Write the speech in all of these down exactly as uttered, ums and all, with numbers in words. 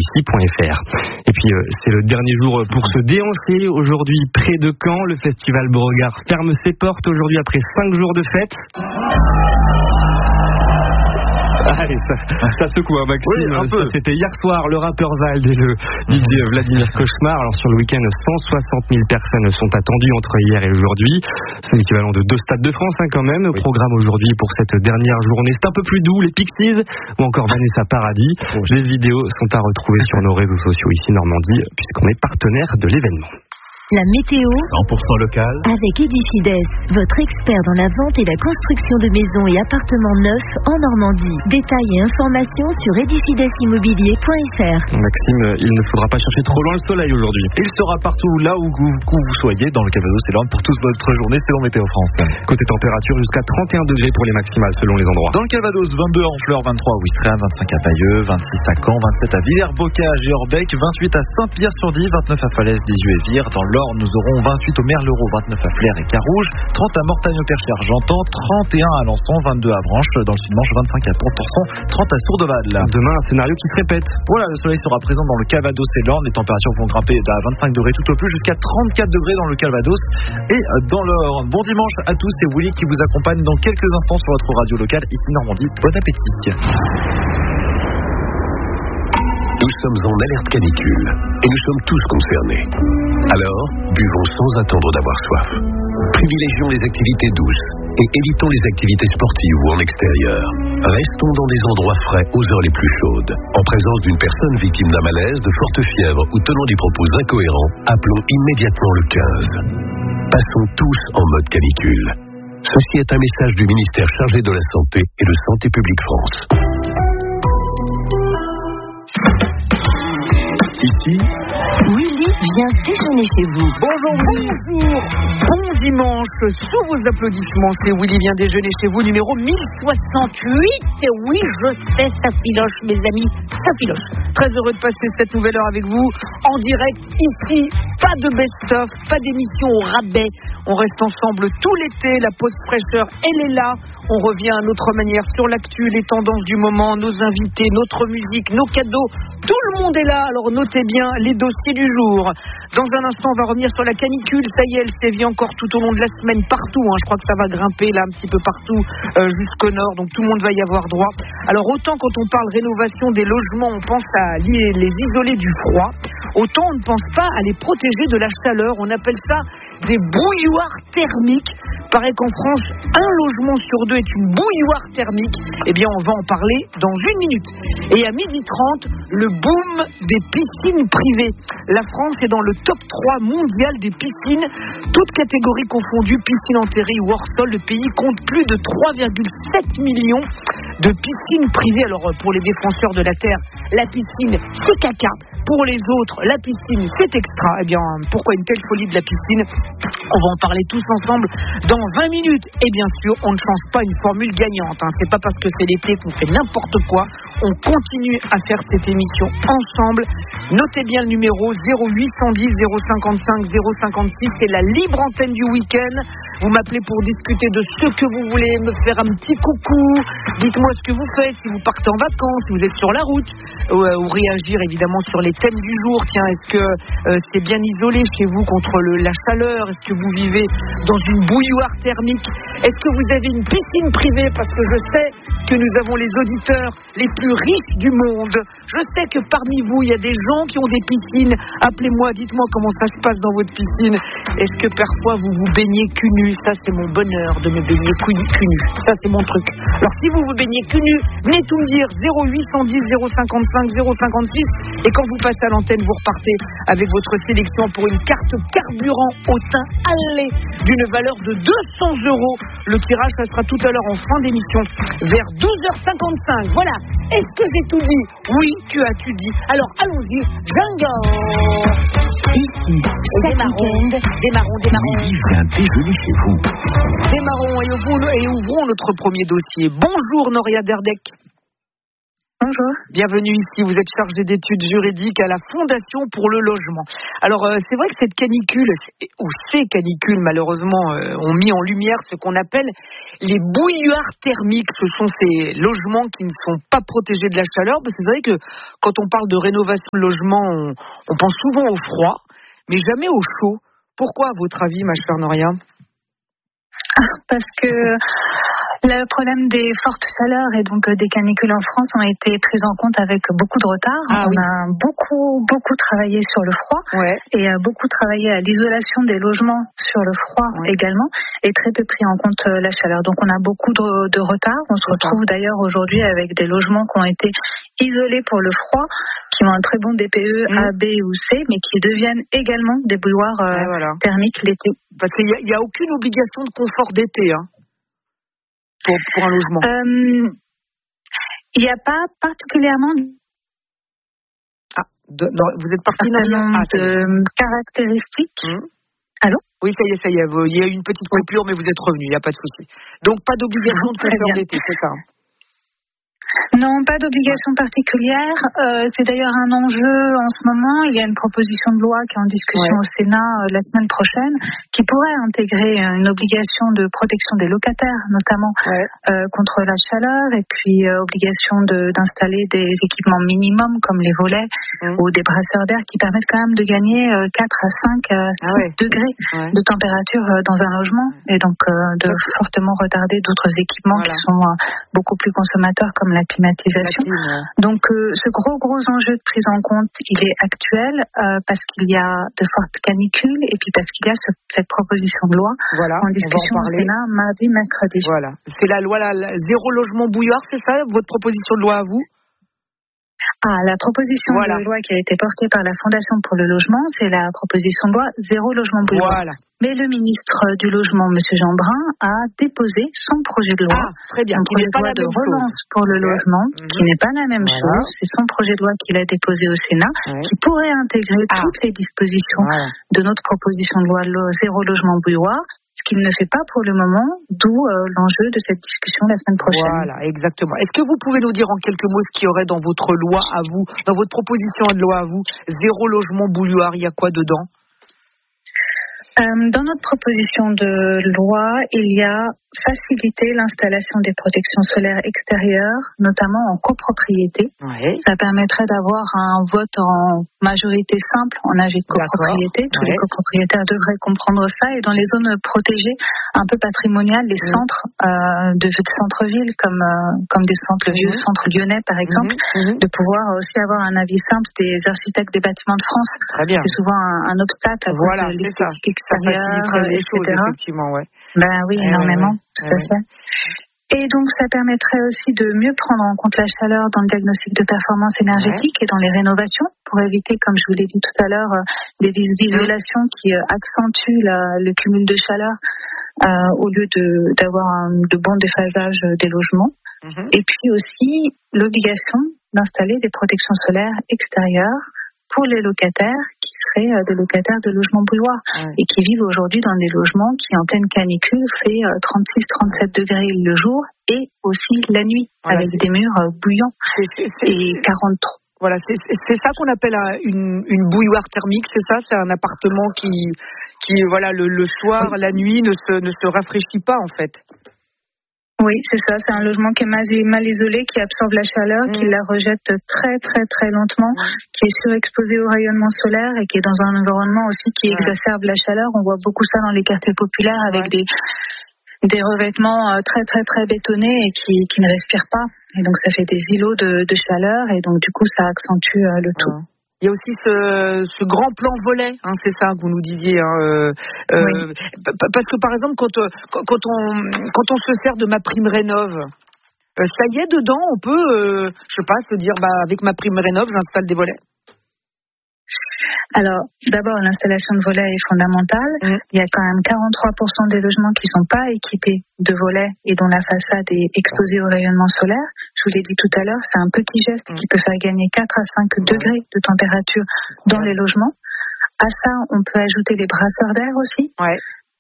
ici point f r. Et puis euh, c'est le dernier jour pour se déhancher. Aujourd'hui, près de Caen, le festival Beauregard ferme ses portes aujourd'hui après cinq jours de fête. Allez, ça, ça secoue, hein, Maxime. Oui, ça, c'était hier soir, le rappeur Vald et le D J Vladimir Cauchemar. Alors sur le week-end, cent soixante mille personnes sont attendues entre hier et aujourd'hui. C'est l'équivalent de deux stades de France, hein, quand même. Au programme aujourd'hui pour cette dernière journée, c'est un peu plus doux, les Pixies ou encore Vanessa Paradis. Les vidéos sont à retrouver sur nos réseaux sociaux ici Normandie, puisqu'on est partenaire de l'événement. La météo cent pour cent local avec Edifides, votre expert dans la vente et la construction de maisons et appartements neufs en Normandie. Détails et informations sur edifides immobilier point f r. Maxime, il ne faudra pas chercher trop loin le soleil aujourd'hui. Il sera partout là où vous, où vous soyez, dans le Calvados et l'Orne pour toute votre journée selon Météo France. Côté température, jusqu'à trente et un degrés pour les maximales selon les endroits. Dans le Calvados, vingt-deux à Honfleur, vingt-trois à Ouistreham, vingt-cinq à Bayeux, vingt-six à Caen, vingt-sept à Villers-Bocage et Orbec, vingt-huit à Saint-Pierre-sur-Die, vingt-neuf à Falaise, dix-huit à Vire. Dans l'Orne, nous aurons vingt-huit au Merlereau, vingt-neuf à Flers et Carouge, trente à Mortagne-au-Perche et Argentan, trente et un à Alençon, vingt-deux à Branche, dans le Sud-Manche, vingt-cinq à Pont-Pourçon, trente à Sourdeval. Demain, un scénario qui se répète. Voilà, le soleil sera présent dans le Calvados et l'Orne, les températures vont grimper à vingt-cinq degrés tout au plus jusqu'à trente-quatre degrés dans le Calvados et dans l'Orne. Bon dimanche à tous, c'est Willy qui vous accompagne dans quelques instants sur votre radio locale ici Normandie. Bon appétit. Nous sommes en alerte canicule et nous sommes tous concernés. Alors, buvons sans attendre d'avoir soif. Privilégions les activités douces et évitons les activités sportives ou en extérieur. Restons dans des endroits frais aux heures les plus chaudes. En présence d'une personne victime d'un malaise, de forte fièvre ou tenant des propos incohérents, appelons immédiatement le quinze. Passons tous en mode canicule. Ceci est un message du ministère chargé de la Santé et de Santé publique France. Ici, Willy vient déjeuner chez vous. Bonjour, bonjour, bon dimanche. Sous vos applaudissements, c'est Willy vient déjeuner chez vous, numéro mille soixante-huit. Oui, je sais, ça filoche, mes amis, ça filoche. Très heureux de passer cette nouvelle heure avec vous, en direct, ici. Pas de best-of, pas d'émission au rabais. On reste ensemble tout l'été, la pause fraîcheur, elle est là. On revient à notre manière sur l'actu, les tendances du moment, nos invités, notre musique, nos cadeaux. Tout le monde est là, alors notez bien les dossiers du jour. Dans un instant, on va revenir sur la canicule. Ça y est, elle sévit encore tout au long de la semaine partout. Hein. Je crois que ça va grimper là un petit peu partout euh, jusqu'au nord, donc tout le monde va y avoir droit. Alors autant quand on parle rénovation des logements, on pense à les, les isoler du froid. Autant on ne pense pas à les protéger de la chaleur. On appelle ça des bouilloires thermiques. Paraît qu'en France, un logement sur deux est une bouilloire thermique. Eh bien, on va en parler dans une minute. Et à midi trente, le boom des piscines privées. La France est dans le top trois mondial des piscines, toutes catégories confondues, piscine enterrée ou hors sol. Le pays compte plus de trois virgule sept millions de piscines privées. Alors, pour les défenseurs de la terre, la piscine, c'est caca. Pour les autres, la piscine, c'est extra. Eh bien, pourquoi une telle folie de la piscine ? On va en parler tous ensemble dans vingt minutes. Et bien sûr, on ne change pas une formule gagnante. Hein. C'est pas parce que c'est l'été qu'on fait n'importe quoi. On continue à faire cette émission ensemble. Notez bien le numéro zéro huit cent dix zéro cinquante-cinq zéro cinquante-six. C'est la libre antenne du week-end. Vous m'appelez pour discuter de ce que vous voulez, me faire un petit coucou. Dites-moi ce que vous faites, si vous partez en vacances, si vous êtes sur la route, ou, ou réagir évidemment sur les thèmes du jour. Tiens, est-ce que euh, c'est bien isolé chez vous contre le, la chaleur ? Est-ce que vous vivez dans une bouilloire thermique ? Est-ce que vous avez une piscine privée ? Parce que je sais que nous avons les auditeurs les plus riches du monde. Je sais que parmi vous, il y a des gens qui ont des piscines. Appelez-moi, dites-moi comment ça se passe dans votre piscine. Est-ce que parfois vous vous baignez cul nu ? Ça, c'est mon bonheur de me baigner cul nu. Ça, c'est mon truc. Alors, si vous vous baignez cul nu, venez tout me dire. zéro huit cent dix zéro cinquante-cinq zéro cinquante-six. Et quand vous passez à l'antenne, vous repartez avec votre sélection pour une carte carburant au teint allé d'une valeur de deux cents euros. Le tirage, ça sera tout à l'heure en fin d'émission, vers douze heures cinquante-cinq. Voilà. Est-ce que j'ai tout dit ? Oui, tu as tout dit. Alors, allons-y. Jungle. Ici, démarrons, démarrons, démarrons. Willy vient déjeuner chez vous. Démarrons et ouvrons, et ouvrons notre premier dossier. Bonjour Noria Derdek. Un bonjour. Bienvenue ici, vous êtes chargée d'études juridiques à la Fondation pour le logement. Alors euh, c'est vrai que cette canicule, ou ces canicules malheureusement, euh, ont mis en lumière ce qu'on appelle les bouilloires thermiques. Ce sont ces logements qui ne sont pas protégés de la chaleur. Parce que c'est vrai que quand on parle de rénovation de logement, on, on pense souvent au froid, mais jamais au chaud. Pourquoi à votre avis, ma chère Noria ? Parce que le problème des fortes chaleurs et donc des canicules en France ont été pris en compte avec beaucoup de retard. Ah, On oui. a beaucoup, beaucoup travaillé sur le froid Ouais. et beaucoup travaillé à l'isolation des logements sur le froid ouais. également et très peu pris en compte la chaleur. Donc on a beaucoup de, de retard. On se C'est retrouve ça. D'ailleurs aujourd'hui avec des logements qui ont été isolés pour le froid, qui ont un très bon D P E mmh. A, B ou C, mais qui deviennent également des bouilloires euh, ouais, voilà. thermiques l'été. Parce qu'il n'y a, a aucune obligation de confort d'été, hein, pour, pour un logement. Il n'y a pas particulièrement... Ah, de, non, vous êtes parti dans ah, de caractéristiques. Mmh. Allô ? Oui, ça y est, ça y est. Il y a eu une petite coupure, mais vous êtes revenu, il n'y a pas de souci. Donc, pas d'obligation de confort d'été, c'est ça ? Non, pas d'obligation particulière. Euh, c'est d'ailleurs un enjeu en ce moment. Il y a une proposition de loi qui est en discussion ouais. au Sénat euh, la semaine prochaine, qui pourrait intégrer une obligation de protection des locataires, notamment ouais. euh, contre la chaleur, et puis euh, obligation de, d'installer des équipements minimums comme les volets mmh. ou des brasseurs d'air qui permettent quand même de gagner euh, quatre à cinq à six ah ouais. degrés ouais. de température euh, dans un logement, et donc euh, de Ça, fortement retarder d'autres équipements voilà. qui sont euh, beaucoup plus consommateurs comme la climatisation. La clim, ouais. Donc euh, ce gros gros enjeu de prise en compte, il est actuel euh, parce qu'il y a de fortes canicules et puis parce qu'il y a ce, cette proposition de loi voilà, en discussion en au Sénat mardi, mercredi. Voilà, c'est la loi la, la, zéro logement bouilloire, c'est ça votre proposition de loi à vous ? Ah, la proposition voilà. de loi qui a été portée par la Fondation pour le logement, c'est la proposition de loi zéro logement bouilloire. Voilà. Mais le ministre du Logement, M. Jean Brun, a déposé son projet de loi. Ah, très bien. Un qui projet n'est pas de loi la de même relance chose. pour le okay. logement, mmh. qui n'est pas la même voilà. chose. C'est son projet de loi qu'il a déposé au Sénat, ouais. qui pourrait intégrer ah. toutes les dispositions voilà. de notre proposition de loi zéro logement bouilloire, ce qu'il ne fait pas pour le moment, d'où euh, l'enjeu de cette discussion la semaine prochaine. Voilà, exactement. Est-ce que vous pouvez nous dire en quelques mots ce qu'il y aurait dans votre loi à vous, dans votre proposition de loi à vous, zéro logement bouilloire, il y a quoi dedans ? Euh, dans notre proposition de loi, il y a facilité l'installation des protections solaires extérieures, notamment en copropriété. Ouais. Ça permettrait d'avoir un vote en majorité simple en A G de copropriété. D'accord. Tous ouais. les copropriétaires devraient comprendre ça. Et dans les zones protégées, un peu patrimoniales, les mmh. centres euh, de, de centre-ville, comme, euh, comme des centres, le vieux mmh. centre lyonnais par exemple, mmh. de pouvoir aussi avoir un avis simple des architectes des bâtiments de France. Très bien. C'est souvent un, un obstacle à voilà, cause de l'esthétique extérieure, les et cetera. Choses, effectivement, ouais. Ben oui, eh énormément, ouais, tout ouais. à fait. Et donc, ça permettrait aussi de mieux prendre en compte la chaleur dans le diagnostic de performance énergétique ouais. et dans les rénovations, pour éviter, comme je vous l'ai dit tout à l'heure, des isolations mmh. qui accentuent la, le cumul de chaleur euh, au lieu de, d'avoir un, de bons déphasages des logements. Mmh. Et puis aussi, l'obligation d'installer des protections solaires extérieures pour les locataires qui seraient euh, des locataires de logements bouilloires ouais. et qui vivent aujourd'hui dans des logements qui, en pleine canicule, fait euh, trente-six à trente-sept degrés le jour et aussi la nuit, voilà, avec c'est... des murs euh, bouillants c'est, c'est, c'est, et quarante-trois. Voilà, c'est, c'est ça qu'on appelle une, une bouilloire thermique, c'est ça ? C'est un appartement qui, qui voilà, le, le soir, oui. la nuit, ne se, ne se rafraîchit pas, en fait. Oui, c'est ça. C'est un logement qui est mal, mal isolé, qui absorbe la chaleur, mmh. qui la rejette très, très, très lentement, mmh. qui est surexposé au rayonnement solaire et qui est dans un environnement aussi qui ouais. exacerbe la chaleur. On voit beaucoup ça dans les quartiers populaires avec ouais. des, des revêtements très, très, très bétonnés et qui, qui ne respirent pas. Et donc, ça fait des îlots de, de chaleur et donc, du coup, ça accentue euh, le tout. Ouais. Il y a aussi ce, ce grand plan volet, hein, c'est ça que vous nous disiez. Hein, euh, oui. euh, parce que par exemple, quand, quand, on, quand on se sert de ma prime rénov, euh, ça y est, dedans, on peut, euh, je sais pas, se dire, bah, avec ma prime rénov, j'installe des volets. Alors, d'abord, l'installation de volets est fondamentale. Mmh. Il y a quand même quarante-trois pour cent des logements qui ne sont pas équipés de volets et dont la façade est exposée au rayonnement solaire. Je vous l'ai dit tout à l'heure, c'est un petit geste mmh. qui peut faire gagner quatre à cinq mmh. degrés de température dans mmh. les logements. À ça, on peut ajouter les brasseurs d'air aussi. Ouais.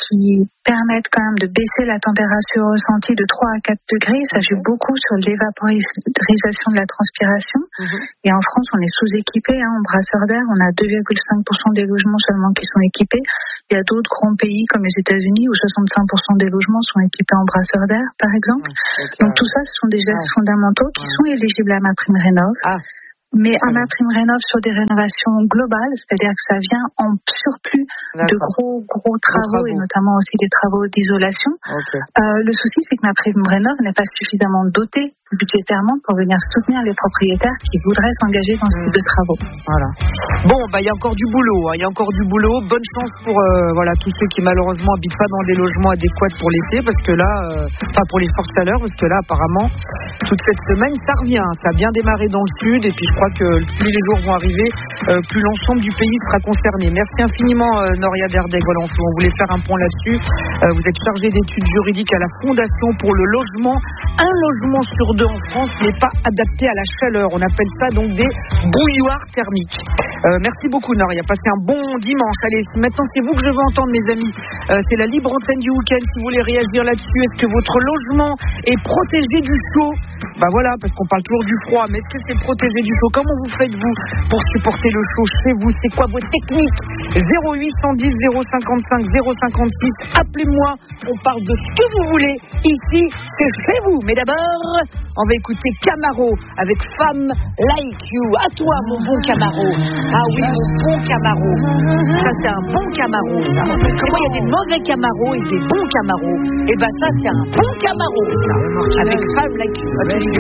qui permettent quand même de baisser la température ressentie de trois à quatre degrés. Ça joue beaucoup sur l'évaporisation de la transpiration. Mm-hmm. Et en France, on est sous-équipé hein, en brasseurs d'air. On a deux virgule cinq pour cent des logements seulement qui sont équipés. Il y a d'autres grands pays comme les États-Unis où soixante-cinq pour cent des logements sont équipés en brasseurs d'air, par exemple. Okay. Donc tout ça, ce sont des gestes ah. fondamentaux qui ah. sont éligibles à MaPrimeRénov'. Ah. Mais un MaPrimeRénov' sur des rénovations globales, c'est-à-dire que ça vient en surplus D'accord. de gros gros travaux, travaux et notamment aussi des travaux d'isolation. Okay. Euh, le souci, c'est que MaPrimeRénov' n'est pas suffisamment doté budgétairement pour venir soutenir les propriétaires qui voudraient s'engager dans ce type de travaux. Voilà. Bon, bah il y a encore du boulot, il hein, y a encore du boulot. Bonne chance pour euh, voilà tous ceux qui malheureusement habitent pas dans des logements adéquats pour l'été, parce que là, enfin euh, pour les fortes chaleurs, parce que là apparemment toute cette semaine ça revient, ça a bien démarré dans le sud et puis je crois que plus les jours vont arriver, euh, plus l'ensemble du pays sera concerné. Merci infiniment euh, Noria Derdeg. Voilà, on, on voulait faire un point là-dessus. Euh, vous êtes chargée d'études juridiques à la Fondation pour le logement. Un logement sur deux en France n'est pas adapté à la chaleur. On appelle ça donc des bouilloires thermiques. Euh, merci beaucoup Noria. Passez un bon dimanche. Allez, maintenant c'est vous que je veux entendre mes amis. Euh, c'est la libre antenne du week-end. Si vous voulez réagir là-dessus, est-ce que votre logement est protégé du chaud? Bah voilà, parce qu'on parle toujours du froid, mais est-ce que c'est protégé du chaud? Comment vous faites-vous pour supporter le chaud chez vous? C'est quoi vos techniques? Zéro huit cent dix, zéro cinquante-cinq, zéro cinquante-six. Appelez-moi, on parle de ce que vous voulez. Ici, c'est chez vous. Mais d'abord, on va écouter Camaro avec Femme Like You. À toi, mon bon Camaro. Ah oui, mon bon Camaro. Ça, c'est un bon Camaro, ça. Comment il y a des mauvais Camaro et des bons Camaro? Et ben ça, c'est un bon Camaro, ça. Avec Femme Like You.